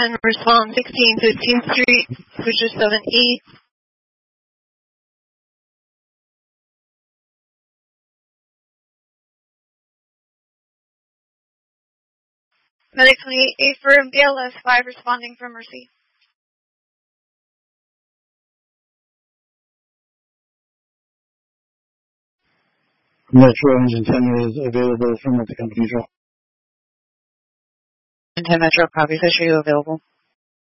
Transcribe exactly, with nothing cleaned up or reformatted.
ten, respond sixteen fifteenth Street, Switcher seven E. Medic twenty-eight for B L S five, responding from Mercy. Metro Engine ten is available from the company control. ten Metro, copy. Fish, are you available?